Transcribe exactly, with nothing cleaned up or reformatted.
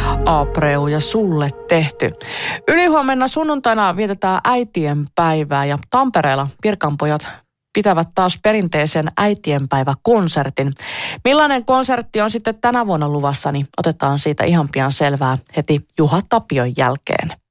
Abreu ja sulle tehty. Ylihuomenna sunnuntaina vietetään äitien päivää ja Tampereella Pirkanpojat pitävät taas perinteisen äitienpäiväkonsertin. Millainen konsertti on sitten tänä vuonna luvassa, niin otetaan siitä ihan pian selvää heti Juha Tapion jälkeen.